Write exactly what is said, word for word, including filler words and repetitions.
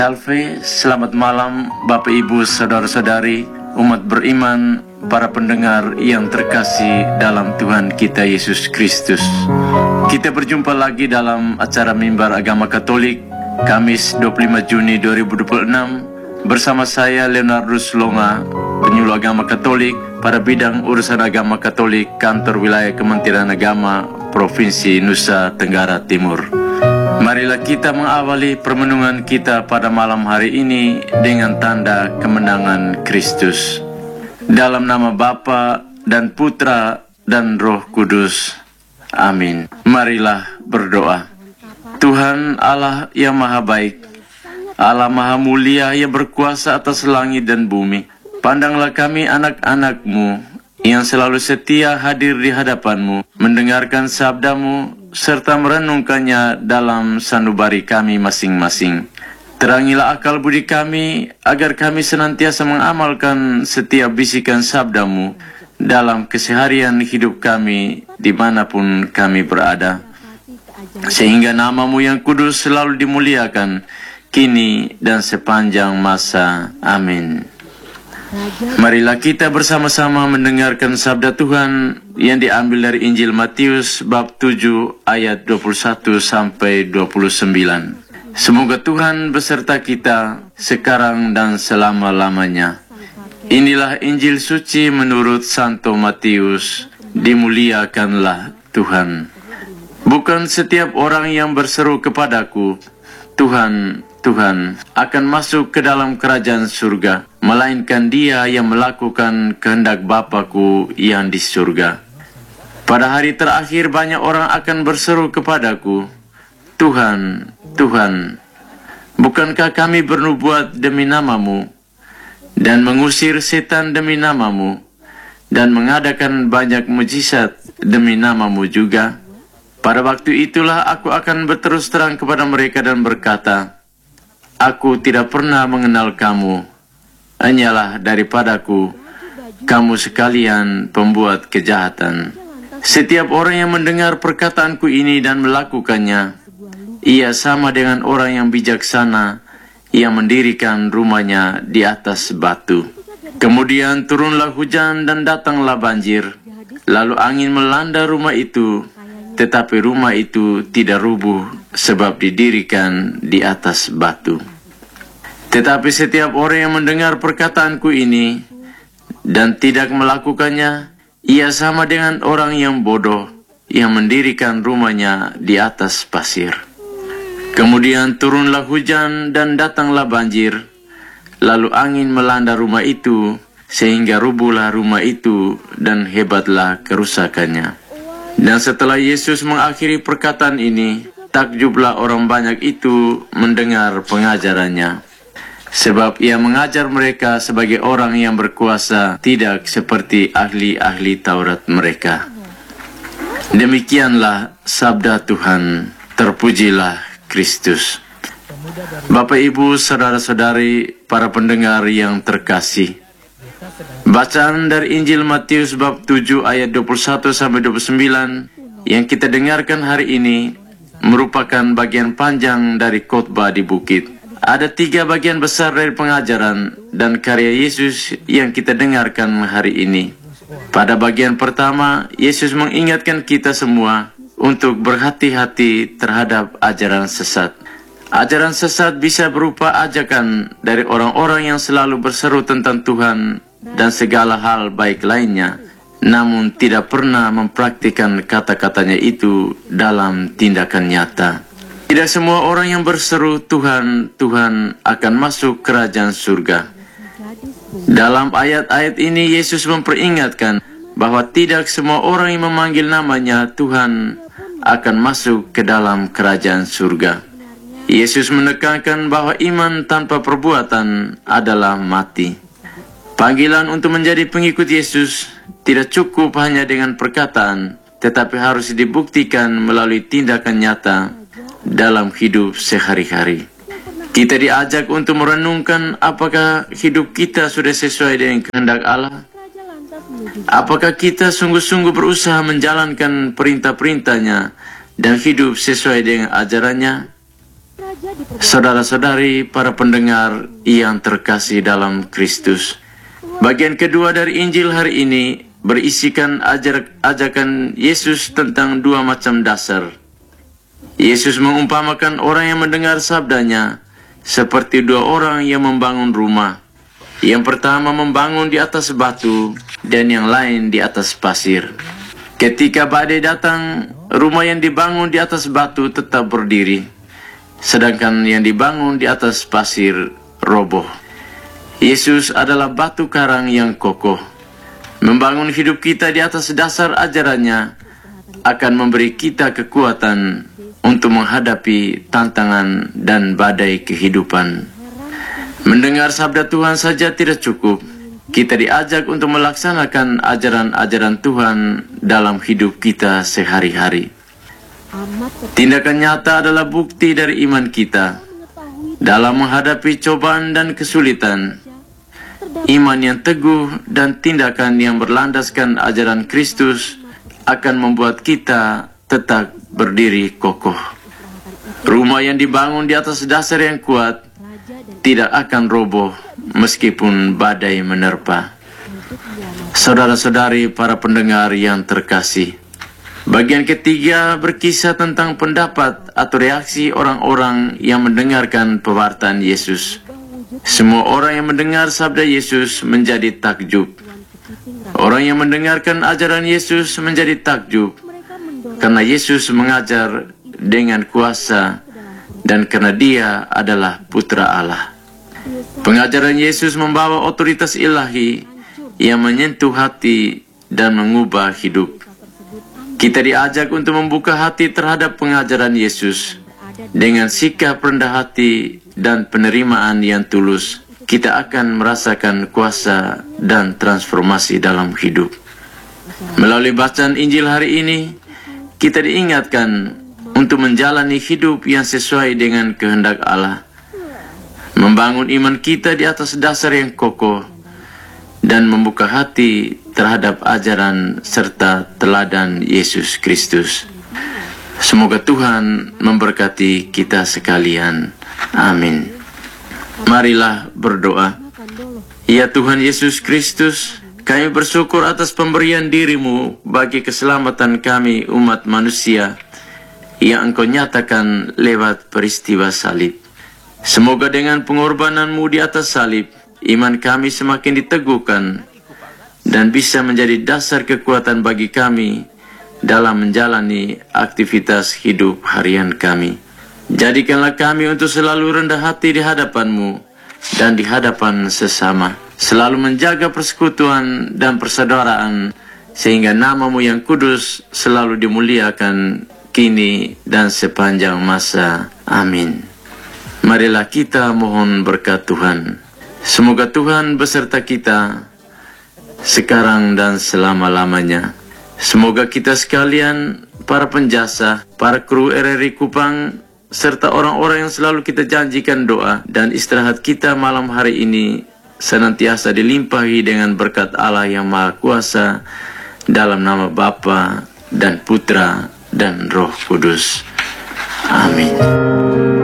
Alfi, selamat malam Bapak Ibu Saudara-saudari, umat beriman, para pendengar yang terkasih dalam Tuhan kita Yesus Kristus. Kita berjumpa lagi dalam acara Mimbar Agama Katolik, Kamis dua puluh lima Juni dua ribu dua puluh enam, bersama saya Leonardus Longa, penyuluh agama Katolik pada bidang urusan agama Katolik, Kantor Wilayah Kementerian Agama, Provinsi Nusa Tenggara Timur. Marilah kita mengawali permenungan kita pada malam hari ini dengan tanda kemenangan Kristus. Dalam nama Bapa dan Putra dan Roh Kudus. Amin. Marilah berdoa. Tuhan Allah yang Maha Baik, Allah Maha Mulia yang berkuasa atas langit dan bumi, pandanglah kami anak-anak-Mu yang selalu setia hadir di hadapan-Mu, mendengarkan sabda-Mu, serta merenungkannya dalam sanubari kami masing-masing. Terangilah akal budi kami, agar kami senantiasa mengamalkan setiap bisikan sabda-Mu dalam keseharian hidup kami, dimanapun kami berada. Sehingga nama-Mu yang kudus selalu dimuliakan, kini dan sepanjang masa. Amin. Marilah kita bersama-sama mendengarkan sabda Tuhan yang diambil dari Injil Matius bab tujuh ayat dua puluh satu sampai dua puluh sembilan. Semoga Tuhan beserta kita sekarang dan selama-lamanya. Inilah Injil suci menurut Santo Matius. Dimuliakanlah Tuhan. Bukan setiap orang yang berseru kepadaku, Tuhan, Tuhan, akan masuk ke dalam kerajaan surga, melainkan dia yang melakukan kehendak Bapa-Ku yang di surga. Pada hari terakhir banyak orang akan berseru kepadaku, Tuhan, Tuhan, bukankah kami bernubuat demi nama-Mu, dan mengusir setan demi nama-Mu, dan mengadakan banyak mujizat demi nama-Mu juga? Pada waktu itulah aku akan berterus terang kepada mereka dan berkata, Aku tidak pernah mengenal kamu, hanyalah daripadaku, kamu sekalian pembuat kejahatan. Setiap orang yang mendengar perkataanku ini dan melakukannya, ia sama dengan orang yang bijaksana yang mendirikan rumahnya di atas batu. Kemudian turunlah hujan dan datanglah banjir, lalu angin melanda rumah itu, tetapi rumah itu tidak rubuh sebab didirikan di atas batu. Tetapi setiap orang yang mendengar perkataanku ini dan tidak melakukannya, ia sama dengan orang yang bodoh yang mendirikan rumahnya di atas pasir. Kemudian turunlah hujan dan datanglah banjir, lalu angin melanda rumah itu, sehingga rubuhlah rumah itu dan hebatlah kerusakannya. Dan setelah Yesus mengakhiri perkataan ini, takjublah orang banyak itu mendengar pengajarannya. Sebab ia mengajar mereka sebagai orang yang berkuasa, tidak seperti ahli-ahli Taurat mereka. Demikianlah sabda Tuhan, terpujilah Kristus. Bapak, Ibu, Saudara-saudari, para pendengar yang terkasih, bacaan dari Injil Matius bab tujuh ayat dua puluh satu sampai dua puluh sembilan yang kita dengarkan hari ini merupakan bagian panjang dari khotbah di bukit. Ada tiga bagian besar dari pengajaran dan karya Yesus yang kita dengarkan hari ini. Pada bagian pertama, Yesus mengingatkan kita semua untuk berhati-hati terhadap ajaran sesat. Ajaran sesat bisa berupa ajakan dari orang-orang yang selalu berseru tentang Tuhan dan segala hal baik lainnya, namun tidak pernah mempraktikkan kata-katanya itu dalam tindakan nyata. Tidak semua orang yang berseru Tuhan, Tuhan akan masuk kerajaan surga. Dalam ayat-ayat ini Yesus memperingatkan bahwa tidak semua orang yang memanggil namanya Tuhan akan masuk ke dalam kerajaan surga. Yesus menekankan bahwa iman tanpa perbuatan adalah mati. Panggilan untuk menjadi pengikut Yesus tidak cukup hanya dengan perkataan, tetapi harus dibuktikan melalui tindakan nyata dalam hidup sehari-hari. Kita diajak untuk merenungkan apakah hidup kita sudah sesuai dengan kehendak Allah. Apakah kita sungguh-sungguh berusaha menjalankan perintah-perintahnya dan hidup sesuai dengan ajarannya? Saudara-saudari, para pendengar yang terkasih dalam Kristus, bagian kedua dari Injil hari ini berisikan ajar, ajakan Yesus tentang dua macam dasar. Yesus mengumpamakan orang yang mendengar sabdanya seperti dua orang yang membangun rumah. Yang pertama membangun di atas batu dan yang lain di atas pasir. Ketika badai datang, rumah yang dibangun di atas batu tetap berdiri, sedangkan yang dibangun di atas pasir roboh. Yesus adalah batu karang yang kokoh. Membangun hidup kita di atas dasar ajarannya akan memberi kita kekuatan untuk menghadapi tantangan dan badai kehidupan. Mendengar sabda Tuhan saja tidak cukup. Kita diajak untuk melaksanakan ajaran-ajaran Tuhan dalam hidup kita sehari-hari. Tindakan nyata adalah bukti dari iman kita dalam menghadapi cobaan dan kesulitan. Iman yang teguh dan tindakan yang berlandaskan ajaran Kristus akan membuat kita tetap berdiri kokoh. Rumah yang dibangun di atas dasar yang kuat tidak akan roboh meskipun badai menerpa. Saudara-saudari, para pendengar yang terkasih, bagian ketiga berkisah tentang pendapat atau reaksi orang-orang yang mendengarkan pewartaan Yesus. Semua orang yang mendengar sabda Yesus menjadi takjub. Orang yang mendengarkan ajaran Yesus menjadi takjub karena Yesus mengajar dengan kuasa dan karena Dia adalah Putra Allah. Pengajaran Yesus membawa otoritas ilahi yang menyentuh hati dan mengubah hidup. Kita diajak untuk membuka hati terhadap pengajaran Yesus. Dengan sikap rendah hati dan penerimaan yang tulus, kita akan merasakan kuasa dan transformasi dalam hidup. Melalui bacaan Injil hari ini, kita diingatkan untuk menjalani hidup yang sesuai dengan kehendak Allah, membangun iman kita di atas dasar yang kokoh, dan membuka hati terhadap ajaran serta teladan Yesus Kristus. Semoga Tuhan memberkati kita sekalian. Amin. Marilah berdoa. Ya Tuhan Yesus Kristus, kami bersyukur atas pemberian diri-Mu bagi keselamatan kami umat manusia yang Engkau nyatakan lewat peristiwa salib. Semoga dengan pengorbanan-Mu di atas salib, iman kami semakin diteguhkan dan bisa menjadi dasar kekuatan bagi kami dalam menjalani aktivitas hidup harian kami. Jadikanlah kami untuk selalu rendah hati di hadapan-Mu dan di hadapan sesama, selalu menjaga persekutuan dan persaudaraan, sehingga nama-Mu yang kudus selalu dimuliakan kini dan sepanjang masa. Amin. Marilah kita mohon berkat Tuhan. Semoga Tuhan beserta kita sekarang dan selama-lamanya. Semoga kita sekalian, para penjasa, para kru R R I Kupang, serta orang-orang yang selalu kita janjikan doa dan istirahat kita malam hari ini senantiasa dilimpahi dengan berkat Allah yang Maha Kuasa, dalam nama Bapa dan Putra dan Roh Kudus. Amin.